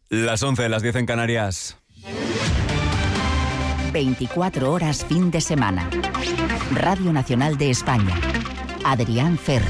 Las 11, las 10 en Canarias. 24 horas fin de semana. Radio Nacional de España. Adrián Ferro.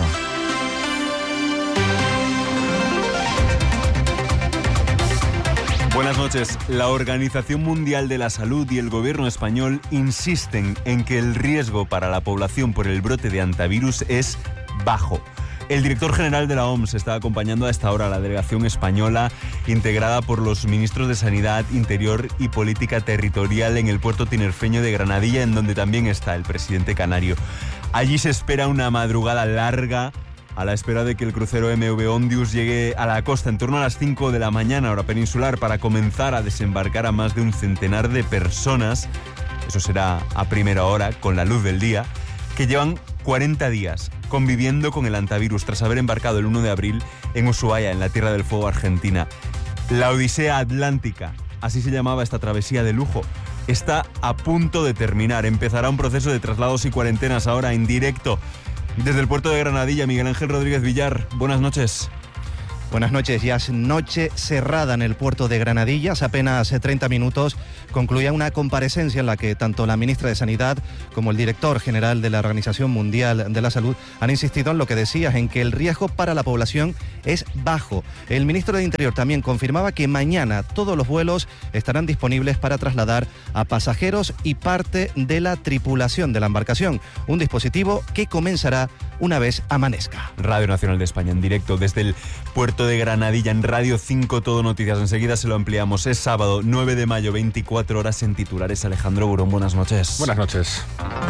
Buenas noches. La Organización Mundial de la Salud y el gobierno español insisten en que el riesgo para la población por el brote de hantavirus es bajo. El director general de la OMS está acompañando a esta hora a la delegación española integrada por los ministros de Sanidad, Interior y Política Territorial en el puerto tinerfeño de Granadilla, en donde también está el presidente canario. Allí se espera una madrugada larga a la espera de que el crucero MV Ondius llegue a la costa en torno a las 5 de la mañana, hora peninsular, para comenzar a desembarcar a más de un centenar de personas. Eso será a primera hora, con la luz del día, que llevan 40 días conviviendo con el hantavirus tras haber embarcado el 1 de abril en Ushuaia, en la Tierra del Fuego argentina. La Odisea Atlántica, así se llamaba esta travesía de lujo, está a punto de terminar. Empezará un proceso de traslados y cuarentenas ahora en directo desde el puerto de Granadilla. Miguel Ángel Rodríguez Villar, buenas noches. Buenas noches, ya es noche cerrada en el puerto de Granadilla. Hace apenas 30 minutos concluía una comparecencia en la que tanto la ministra de Sanidad como el director general de la Organización Mundial de la Salud han insistido en lo que decías, en que el riesgo para la población es bajo. El ministro de Interior también confirmaba que mañana todos los vuelos estarán disponibles para trasladar a pasajeros y parte de la tripulación de la embarcación. Un dispositivo que comenzará una vez amanezca. Radio Nacional de España en directo desde el puerto de Granadilla en Radio 5 Todo Noticias. Enseguida se lo ampliamos. Es sábado 9 de mayo, 24 horas en titulares. Alejandro Burón, buenas noches. Buenas noches.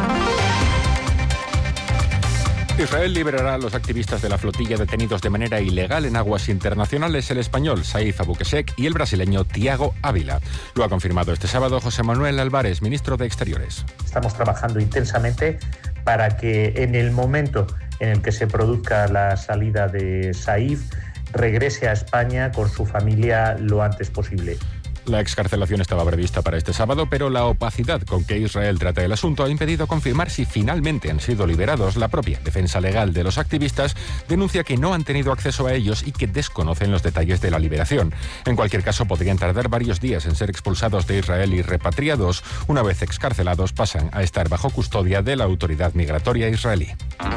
Israel liberará a los activistas de la flotilla detenidos de manera ilegal en aguas internacionales, el español Saif Aboukheshek y el brasileño Tiago Ávila. Lo ha confirmado este sábado José Manuel Álvarez, ministro de Exteriores. Estamos trabajando intensamente para que en el momento en el que se produzca la salida de Saif, regrese a España con su familia lo antes posible. La excarcelación estaba prevista para este sábado, pero la opacidad con que Israel trata el asunto ha impedido confirmar si finalmente han sido liberados. La propia defensa legal de los activistas denuncia que no han tenido acceso a ellos y que desconocen los detalles de la liberación. En cualquier caso, podrían tardar varios días en ser expulsados de Israel y repatriados. Una vez excarcelados, pasan a estar bajo custodia de la autoridad migratoria israelí.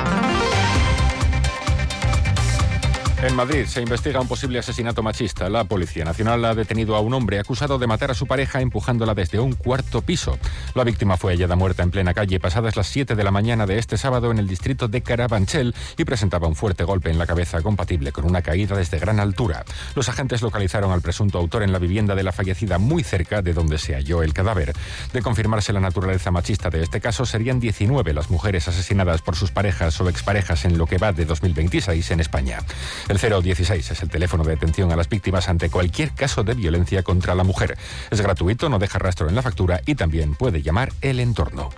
En Madrid se investiga un posible asesinato machista. La Policía Nacional ha detenido a un hombre acusado de matar a su pareja empujándola desde un cuarto piso. La víctima fue hallada muerta en plena calle pasadas las 7 de la mañana de este sábado en el distrito de Carabanchel y presentaba un fuerte golpe en la cabeza compatible con una caída desde gran altura. Los agentes localizaron al presunto autor en la vivienda de la fallecida muy cerca de donde se halló el cadáver. De confirmarse la naturaleza machista de este caso, serían 19 las mujeres asesinadas por sus parejas o exparejas en lo que va de 2026 en España. El 016 es el teléfono de atención a las víctimas ante cualquier caso de violencia contra la mujer. Es gratuito, no deja rastro en la factura y también puede llamar el entorno.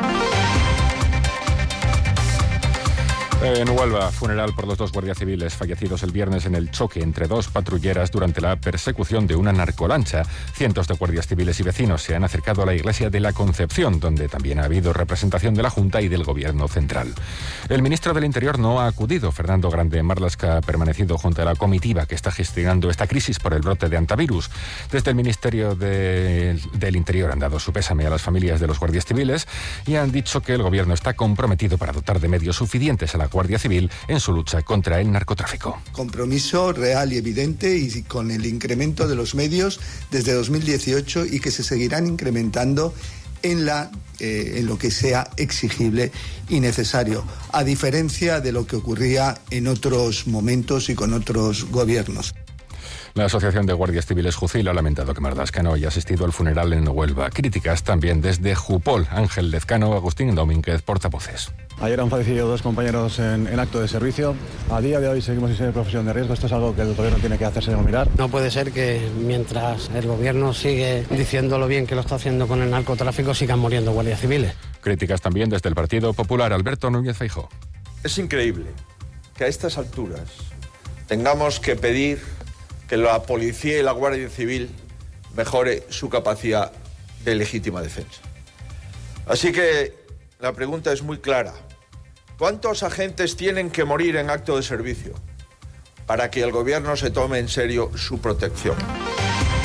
En Huelva, funeral por los 2 guardias civiles fallecidos el viernes en el choque entre 2 patrulleras durante la persecución de una narcolancha. Cientos de guardias civiles y vecinos se han acercado a la iglesia de la Concepción, donde también ha habido representación de la Junta y del Gobierno central. El ministro del Interior no ha acudido. Fernando Grande Marlaska ha permanecido junto a la comitiva que está gestionando esta crisis por el brote de hantavirus. Desde el Ministerio del Interior han dado su pésame a las familias de los guardias civiles y han dicho que el Gobierno está comprometido para dotar de medios suficientes a la Guardia Civil en su lucha contra el narcotráfico. Compromiso real y evidente y con el incremento de los medios desde 2018 y que se seguirán incrementando en lo que sea exigible y necesario, a diferencia de lo que ocurría en otros momentos y con otros gobiernos. La Asociación de Guardias Civiles Jucil ha lamentado que Marlaska no haya asistido al funeral en Huelva. Críticas también desde Jupol. Ángel Lezcano, Agustín Domínguez, portavoces. Ayer han fallecido 2 compañeros en acto de servicio. A día de hoy seguimos sin ser profesión de riesgo. Esto es algo que el gobierno tiene que hacerse mirar. No puede ser que mientras el gobierno sigue diciendo lo bien que lo está haciendo con el narcotráfico, sigan muriendo guardias civiles. Críticas también desde el Partido Popular. Alberto Núñez Feijóo. Es increíble que a estas alturas tengamos que pedir que la policía y la Guardia Civil mejore su capacidad de legítima defensa. Así que la pregunta es muy clara. ¿Cuántos agentes tienen que morir en acto de servicio para que el gobierno se tome en serio su protección?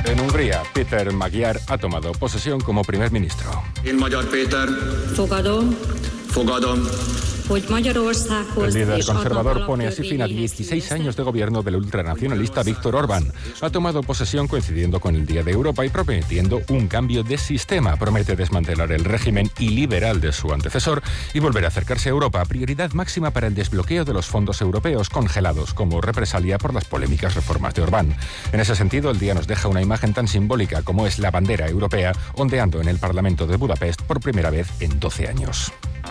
En Hungría, Péter Magyar ha tomado posesión como primer ministro. Én Magyar Péter. Fogadom. El líder conservador pone así fin a 16 años de gobierno del ultranacionalista Viktor Orbán. Ha tomado posesión coincidiendo con el Día de Europa y prometiendo un cambio de sistema. Promete desmantelar el régimen iliberal de su antecesor y volver a acercarse a Europa, prioridad máxima para el desbloqueo de los fondos europeos congelados como represalia por las polémicas reformas de Orbán. En ese sentido, el día nos deja una imagen tan simbólica como es la bandera europea ondeando en el Parlamento de Budapest por primera vez en 12 años.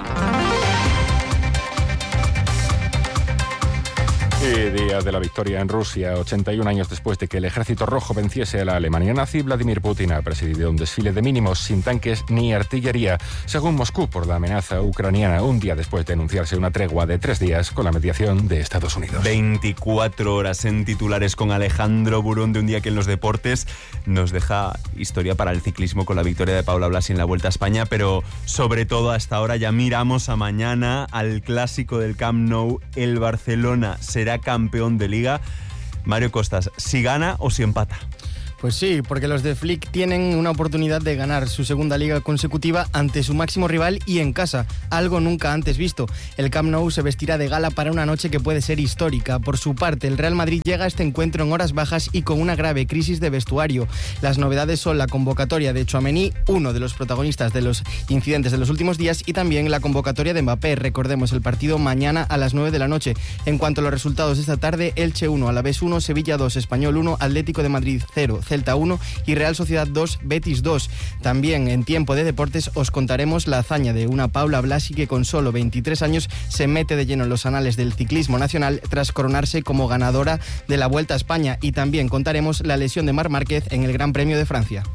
Y día de la victoria en Rusia, 81 años después de que el Ejército Rojo venciese a la Alemania nazi, Vladimir Putin ha presidido un desfile de mínimos sin tanques ni artillería, según Moscú, por la amenaza ucraniana, un día después de anunciarse una tregua de 3 días con la mediación de Estados Unidos. 24 horas en titulares con Alejandro Burón, de un día que en los deportes nos deja historia para el ciclismo con la victoria de Paula Blasi en la Vuelta a España, pero sobre todo hasta ahora ya miramos a mañana, al clásico del Camp Nou. El Barcelona será campeón de Liga. Mario Costas, ¿si gana o si empata? Pues sí, porque los de Flick tienen una oportunidad de ganar su segunda liga consecutiva ante su máximo rival y en casa, algo nunca antes visto. El Camp Nou se vestirá de gala para una noche que puede ser histórica. Por su parte, el Real Madrid llega a este encuentro en horas bajas y con una grave crisis de vestuario. Las novedades son la convocatoria de Tchouaméni, uno de los protagonistas de los incidentes de los últimos días, y también la convocatoria de Mbappé. Recordemos el partido mañana a las 9 de la noche. En cuanto a los resultados de esta tarde, Elche 1, Alavés 1, Sevilla 2, Español 1, Atlético de Madrid 0, Celta 1 y Real Sociedad 2, Betis 2. También en tiempo de deportes os contaremos la hazaña de una Paula Blasi que con solo 23 años se mete de lleno en los anales del ciclismo nacional tras coronarse como ganadora de la Vuelta a España, y también contaremos la lesión de Marc Márquez en el Gran Premio de Francia.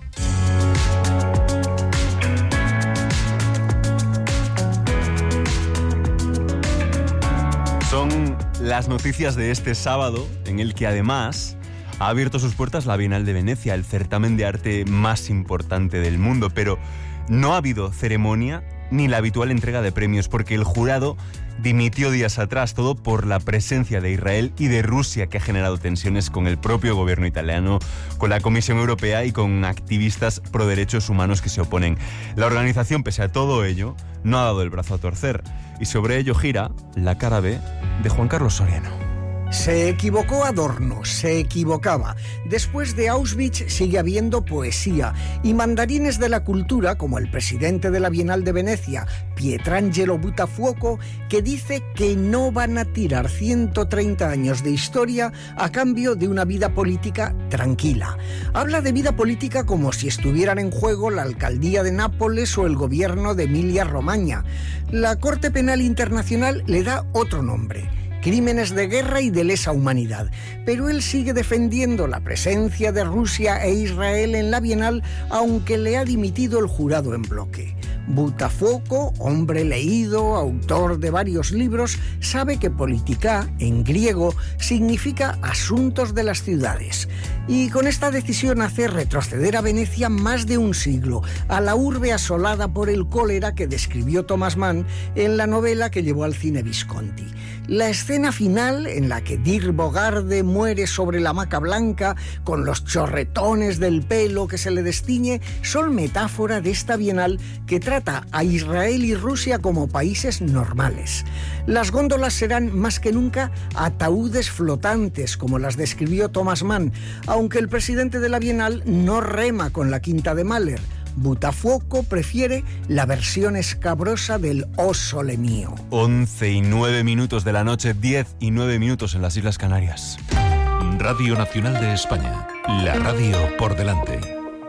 Son las noticias de este sábado, en el que además ha abierto sus puertas la Bienal de Venecia, el certamen de arte más importante del mundo, pero no ha habido ceremonia ni la habitual entrega de premios, porque el jurado dimitió días atrás, todo por la presencia de Israel y de Rusia, que ha generado tensiones con el propio gobierno italiano, con la Comisión Europea y con activistas pro derechos humanos que se oponen. La organización, pese a todo ello, no ha dado el brazo a torcer, y sobre ello gira la cara B de Juan Carlos Soriano. Se equivocó Adorno, se equivocaba. Después de Auschwitz sigue habiendo poesía y mandarines de la cultura, como el presidente de la Bienal de Venecia, Pietrangelo Buttafuoco, que dice que no van a tirar 130 años de historia a cambio de una vida política tranquila. Habla de vida política como si estuvieran en juego la alcaldía de Nápoles o el gobierno de Emilia-Romagna. La Corte Penal Internacional le da otro nombre: crímenes de guerra y de lesa humanidad. Pero él sigue defendiendo la presencia de Rusia e Israel en la Bienal, aunque le ha dimitido el jurado en bloque. Buttafuoco, hombre leído, autor de varios libros, sabe que politika, en griego, significa asuntos de las ciudades. Y con esta decisión hace retroceder a Venecia más de un siglo, a la urbe asolada por el cólera que describió Thomas Mann en la novela que llevó al cine Visconti. La escena final, en la que Dir Bogarde muere sobre la hamaca blanca, con los chorretones del pelo que se le destiñe, son metáfora de esta Bienal que trata a Israel y Rusia como países normales. Las góndolas serán más que nunca ataúdes flotantes, como las describió Thomas Mann, aunque el presidente de la Bienal no rema con la quinta de Mahler. Buttafuoco prefiere la versión escabrosa del O Sole Mio. 11:09 de la noche, 10:09 en las Islas Canarias. Radio Nacional de España, la radio por delante.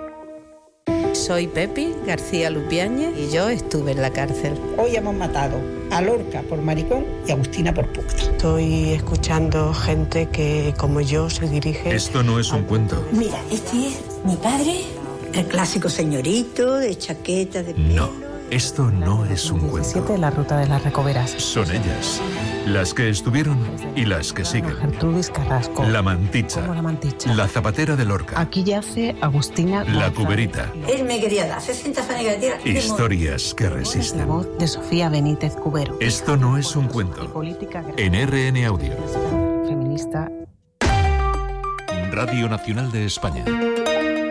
Soy Pepi García Lupiáñez y yo estuve en la cárcel. Hoy hemos matado a Lorca por maricón y a Agustina por puta. Estoy escuchando gente que, como yo, se dirige... Esto no es un cuento. Mira, este es mi padre, el clásico señorito de chaqueta de pelo. No, esto no es un cuento. 17, la ruta de las Recoveras. Son ellas, las que estuvieron y las que siguen. Gertrudis Carrasco. La Manticha. ¿Cómo la Manticha? La Zapatera de Lorca. Aquí yace Agustina González. La Cuberita. Él me quería dar 60 fanegas. Historias que resisten. La voz de Sofía Benítez Cubero. Esto no es un cuento. En RN Audio. Feminista. Radio Nacional de España.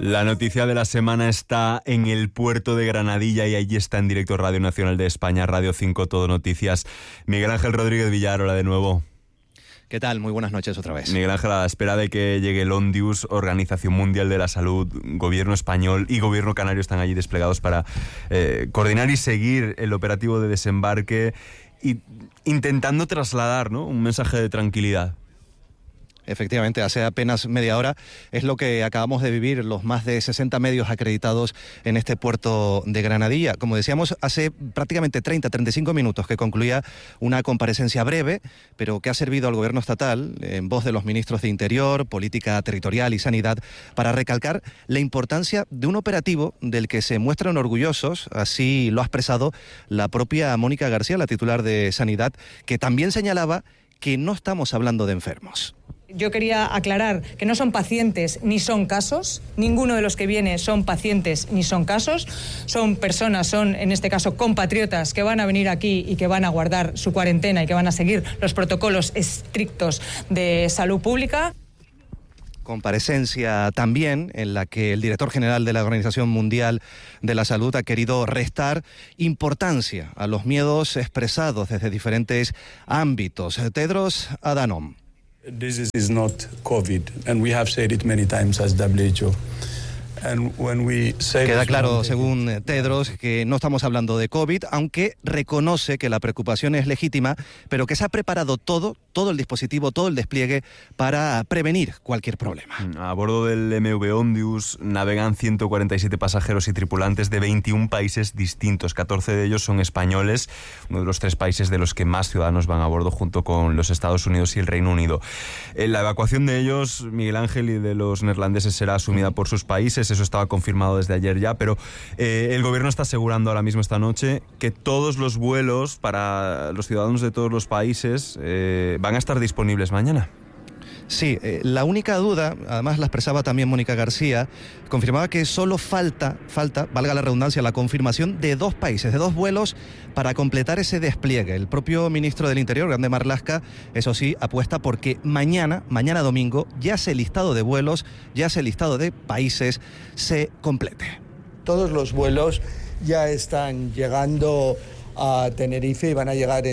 La noticia de la semana está en el puerto de Granadilla y allí está en directo Radio Nacional de España, Radio 5 Todo Noticias. Miguel Ángel Rodríguez Villar, hola de nuevo. ¿Qué tal? Muy buenas noches otra vez. Miguel Ángel, a la espera de que llegue el ONDIUS, Organización Mundial de la Salud, Gobierno español y Gobierno canario están allí desplegados para coordinar y seguir el operativo de desembarque y intentando trasladar, ¿no?, un mensaje de tranquilidad. Efectivamente, hace apenas media hora es lo que acabamos de vivir los más de 60 medios acreditados en este puerto de Granadilla. Como decíamos, hace prácticamente 35 minutos que concluía una comparecencia breve, pero que ha servido al Gobierno estatal, en voz de los ministros de Interior, Política Territorial y Sanidad, para recalcar la importancia de un operativo del que se muestran orgullosos. Así lo ha expresado la propia Mónica García, la titular de Sanidad, que también señalaba que no estamos hablando de enfermos. Yo quería aclarar que no son pacientes ni son casos, ninguno de los que viene son pacientes ni son casos, son personas, son en este caso compatriotas que van a venir aquí y que van a guardar su cuarentena y que van a seguir los protocolos estrictos de salud pública. Comparecencia también en la que el director general de la Organización Mundial de la Salud ha querido restar importancia a los miedos expresados desde diferentes ámbitos. Tedros Adhanom. This is not COVID, and we have said it many times as WHO. Queda claro, según Tedros, que no estamos hablando de COVID, aunque reconoce que la preocupación es legítima, pero que se ha preparado todo el dispositivo, todo el despliegue para prevenir cualquier problema. A bordo del MV ONDIUS navegan 147 pasajeros y tripulantes de 21 países distintos. 14 de ellos son españoles, uno de los 3 países de los que más ciudadanos van a bordo junto con los Estados Unidos y el Reino Unido. La evacuación de ellos, Miguel Ángel, y de los neerlandeses será asumida por sus países. Eso estaba confirmado desde ayer ya, pero el gobierno está asegurando ahora mismo esta noche que todos los vuelos para los ciudadanos de todos los países van a estar disponibles mañana. Sí, la única duda, además la expresaba también Mónica García, confirmaba que solo falta, valga la redundancia, la confirmación de 2 países, de 2 vuelos para completar ese despliegue. El propio ministro del Interior, Grande Marlaska, eso sí, apuesta porque mañana domingo, ya ese listado de vuelos, ya ese listado de países se complete. Todos los vuelos ya están llegando a Tenerife y van a llegar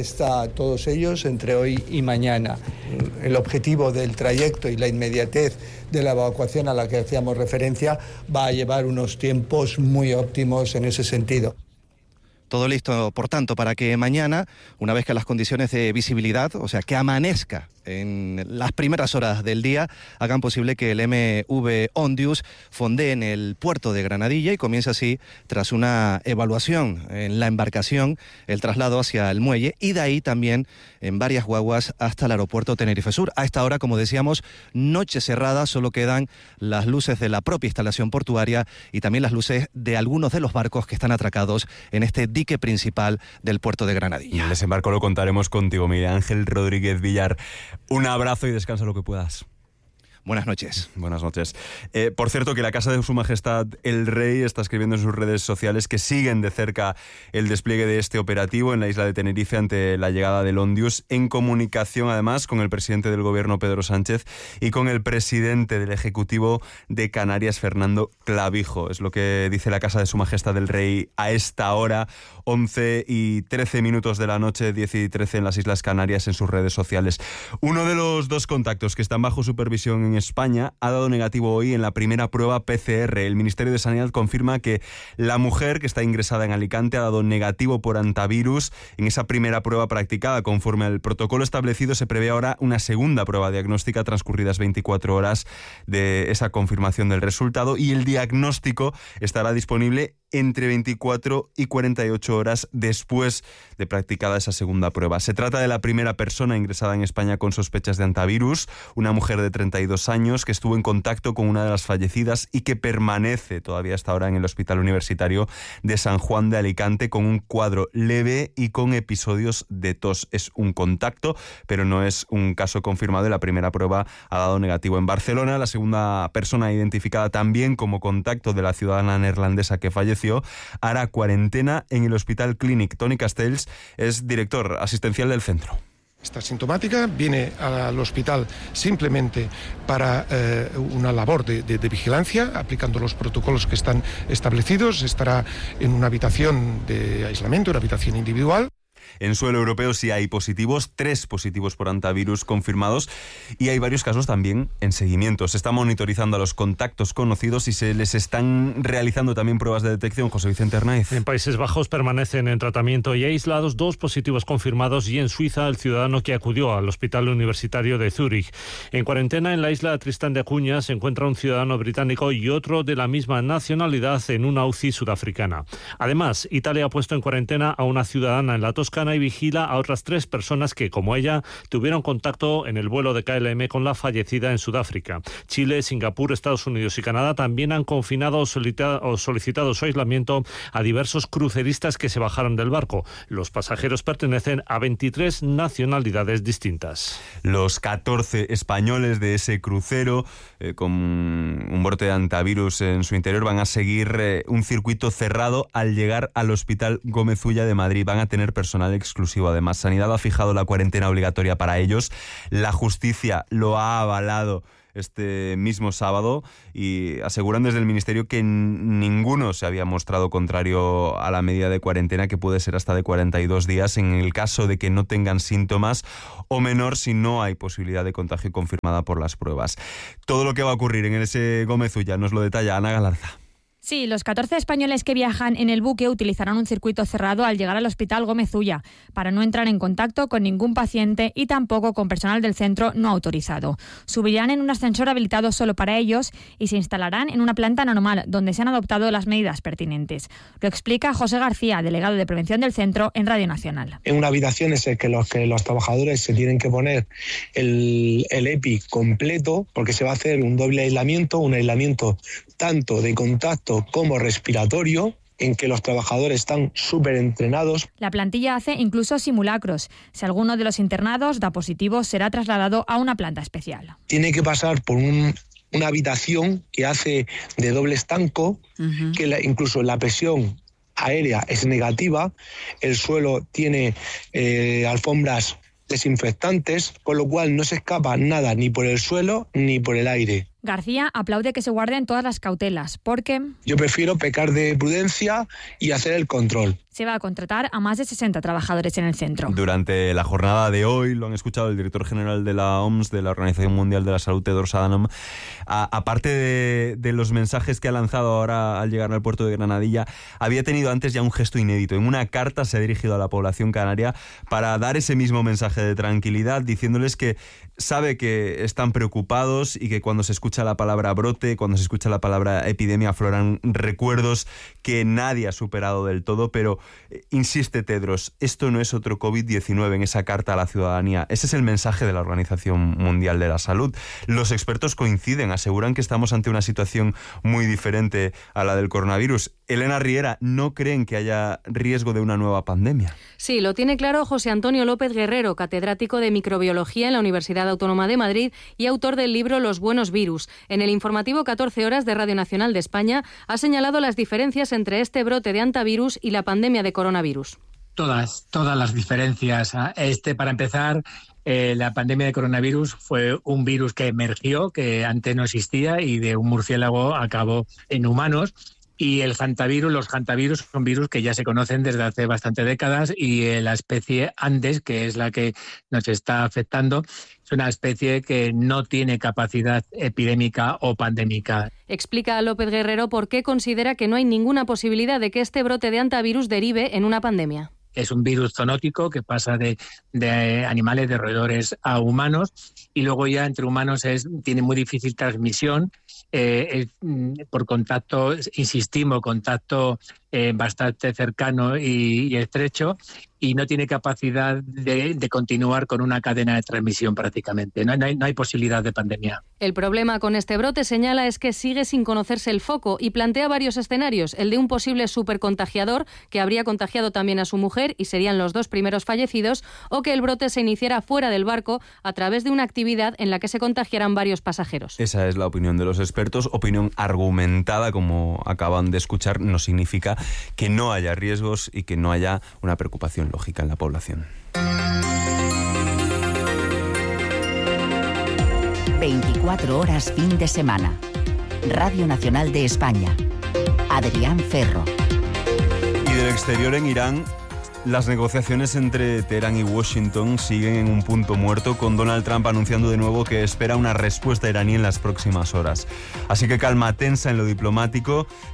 todos ellos entre hoy y mañana. El objetivo del trayecto y la inmediatez de la evacuación a la que hacíamos referencia va a llevar unos tiempos muy óptimos en ese sentido. Todo listo, por tanto, para que mañana, una vez que las condiciones de visibilidad, o sea, que amanezca en las primeras horas del día, hagan posible que el MV ONDIUS fondee en el puerto de Granadilla y comience así, tras una evaluación en la embarcación, el traslado hacia el muelle y de ahí también en varias guaguas hasta el aeropuerto Tenerife Sur. A esta hora, como decíamos, noche cerrada, solo quedan las luces de la propia instalación portuaria y también las luces de algunos de los barcos que están atracados en este dique principal del puerto de Granadilla. El desembarco lo contaremos contigo, Miguel Ángel Rodríguez Villar. Un abrazo y descansa lo que puedas. Buenas noches. Buenas noches. Por cierto, que la Casa de Su Majestad el Rey está escribiendo en sus redes sociales que siguen de cerca el despliegue de este operativo en la isla de Tenerife ante la llegada del ONDIUS, en comunicación además con el presidente del Gobierno, Pedro Sánchez, y con el presidente del Ejecutivo de Canarias, Fernando Clavijo. Es lo que dice la Casa de Su Majestad el Rey a esta hora, 11:13 de la noche, 10:13 en las Islas Canarias, en sus redes sociales. Uno de los 2 contactos que están bajo supervisión en España ha dado negativo hoy en la primera prueba PCR. El Ministerio de Sanidad confirma que la mujer que está ingresada en Alicante ha dado negativo por hantavirus en esa primera prueba practicada. Conforme al protocolo establecido, se prevé ahora una segunda prueba diagnóstica transcurridas 24 horas de esa confirmación del resultado, y el diagnóstico estará disponible entre 24 y 48 horas después de practicada esa segunda prueba. Se trata de la primera persona ingresada en España con sospechas de hantavirus, una mujer de 32 años que estuvo en contacto con una de las fallecidas y que permanece todavía hasta ahora en el Hospital Universitario de San Juan de Alicante con un cuadro leve y con episodios de tos. Es un contacto, pero no es un caso confirmado, y la primera prueba ha dado negativo. En Barcelona, la segunda persona identificada también como contacto de la ciudadana neerlandesa que falleció hará cuarentena en el Hospital Clínic. Toni Castells es director asistencial del centro. Está sintomática, viene al hospital simplemente para una labor de vigilancia, aplicando los protocolos que están establecidos. Estará en una habitación de aislamiento, una habitación individual. En suelo europeo sí hay positivos, 3 positivos por hantavirus confirmados, y hay varios casos también en seguimiento. Se está monitorizando a los contactos conocidos y se les están realizando también pruebas de detección. José Vicente Hernández. En Países Bajos permanecen en tratamiento y aislados 2 positivos confirmados, y en Suiza el ciudadano que acudió al hospital universitario de Zúrich. En cuarentena en la isla Tristán de Acuña se encuentra un ciudadano británico y otro de la misma nacionalidad en una UCI sudafricana. Además, Italia ha puesto en cuarentena a una ciudadana en la Toscana y vigila a otras 3 personas que, como ella, tuvieron contacto en el vuelo de KLM con la fallecida en Sudáfrica. Chile, Singapur, Estados Unidos y Canadá también han confinado o solicitado su aislamiento a diversos cruceristas que se bajaron del barco. Los pasajeros pertenecen a 23 nacionalidades distintas. Los 14 españoles de ese crucero con un brote de hantavirus en su interior van a seguir un circuito cerrado al llegar al Hospital Gómez Ulla de Madrid. Van a tener personal exclusivo. Además, Sanidad ha fijado la cuarentena obligatoria para ellos. La justicia lo ha avalado este mismo sábado y aseguran desde el Ministerio que ninguno se había mostrado contrario a la medida de cuarentena, que puede ser hasta de 42 días en el caso de que no tengan síntomas, o menor si no hay posibilidad de contagio confirmada por las pruebas. Todo lo que va a ocurrir en ese Gómez Ulla nos lo detalla Ana Galarza. Sí, los 14 españoles que viajan en el buque utilizarán un circuito cerrado al llegar al Hospital Gómez Ulla para no entrar en contacto con ningún paciente y tampoco con personal del centro no autorizado. Subirán en un ascensor habilitado solo para ellos y se instalarán en una planta normal donde se han adoptado las medidas pertinentes. Lo explica José García, delegado de prevención del centro en Radio Nacional. En una habitación es que los trabajadores se tienen que poner el EPI completo, porque se va a hacer un doble aislamiento, un aislamiento tanto de contacto como respiratorio, en que los trabajadores están súper entrenados. La plantilla hace incluso simulacros. Si alguno de los internados da positivo, será trasladado a una planta especial. Tiene que pasar por una habitación que hace de doble estanco, que incluso la presión aérea es negativa, el suelo tiene alfombras desinfectantes, con lo cual no se escapa nada ni por el suelo ni por el aire. García aplaude que se guarden todas las cautelas, porque yo prefiero pecar de prudencia y hacer el control. Se va a contratar a más de 60 trabajadores en el centro. Durante la jornada de hoy, lo han escuchado el director general de la OMS, de la Organización Mundial de la Salud, Tedros Adhanom, aparte de los mensajes que ha lanzado ahora al llegar al puerto de Granadilla, había tenido antes ya un gesto inédito. En una carta se ha dirigido a la población canaria para dar ese mismo mensaje de tranquilidad, diciéndoles que sabe que están preocupados y que cuando se escucha la palabra brote, cuando se escucha la palabra epidemia, afloran recuerdos que nadie ha superado del todo, pero insiste Tedros, esto no es otro COVID-19 en esa carta a la ciudadanía. Ese es el mensaje de la Organización Mundial de la Salud. Los expertos coinciden, aseguran que estamos ante una situación muy diferente a la del coronavirus. Elena Riera, ¿no creen que haya riesgo de una nueva pandemia? Sí, lo tiene claro José Antonio López Guerrero, catedrático de microbiología en la Universidad Autónoma de Madrid y autor del libro Los buenos virus. En el informativo 14 horas de Radio Nacional de España ha señalado las diferencias entre este brote de hantavirus y la pandemia de coronavirus. Todas las diferencias. Para empezar, la pandemia de coronavirus fue un virus que emergió, que antes no existía, y de un murciélago acabó en humanos. Y los hantavirus son virus que ya se conocen desde hace bastantes décadas, y la especie Andes, que es la que nos está afectando, es una especie que no tiene capacidad epidémica o pandémica. Explica a López Guerrero por qué considera que no hay ninguna posibilidad de que este brote de hantavirus derive en una pandemia. Es un virus zoonótico que pasa de animales, de roedores a humanos, y luego ya entre humanos tiene muy difícil transmisión por contacto, insistimos, contacto bastante cercano y estrecho, y no tiene capacidad de continuar con una cadena de transmisión prácticamente. No hay posibilidad de pandemia. El problema con este brote, señala, es que sigue sin conocerse el foco y plantea varios escenarios. El de un posible supercontagiador que habría contagiado también a su mujer y serían los 2 primeros fallecidos, o que el brote se iniciara fuera del barco a través de una actividad en la que se contagiaran varios pasajeros. Esa es la opinión de los expertos, opinión argumentada, como acaban de escuchar. No significa que no haya riesgos y que no haya una preocupación lógica en la población. 24 horas fin de semana. Radio Nacional de España. Adrián Ferro. Y del exterior, en Irán, las negociaciones entre Teherán y Washington siguen en un punto muerto, con Donald Trump anunciando de nuevo que espera una respuesta iraní en las próximas horas. Así que calma tensa en lo diplomático.